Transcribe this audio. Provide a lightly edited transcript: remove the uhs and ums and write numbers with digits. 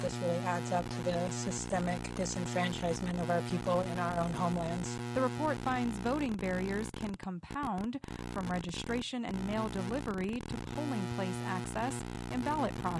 This really adds up to the systemic disenfranchisement of our people in our own homelands. The report finds voting barriers can compound from registration and mail delivery to polling place access and ballot process.